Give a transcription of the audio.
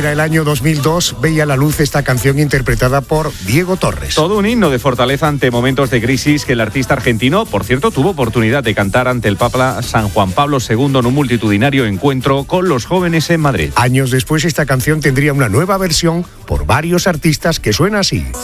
Era el año 2002, veía la luz esta canción interpretada por Diego Torres. Todo un himno de fortaleza ante momentos de crisis que el artista argentino, por cierto, tuvo oportunidad de cantar ante el Papa San Juan Pablo II en un multitudinario encuentro con los jóvenes en Madrid. Años después, esta canción tendría una nueva versión por varios artistas que suena así.